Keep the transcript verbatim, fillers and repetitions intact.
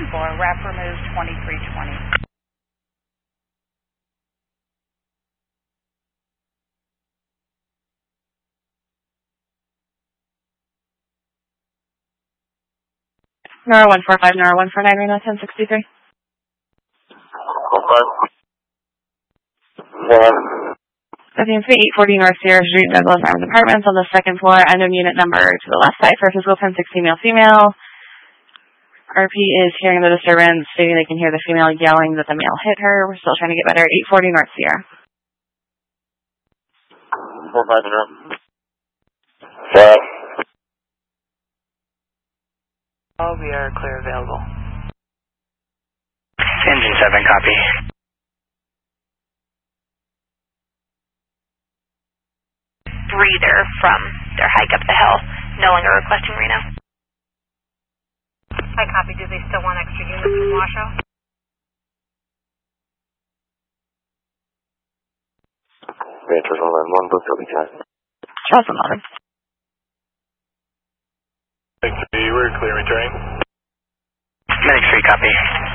floor. Wrap removed twenty-three twenty. Nora one four five, Nora one four nine, Reno ten sixty-three. Fifteen Suite, eight forty North Sierra Street, Douglas Arms Apartments on the second floor, end of unit number to the left side for physical ten sixty male female. R P is hearing the disturbance, stating they can hear the female yelling that the male hit her. We're still trying to get better. eight forty North Sierra. four five zero. Five. Oh, we are clear available. Engine seven, copy. Breather from their hike up the hill, no longer requesting Reno. I copy. Do they still want extra units from Washoe? Ranchers one eleven one, booked up time. Charles eleven. Medic three, we're clear returning. Medic three, copy.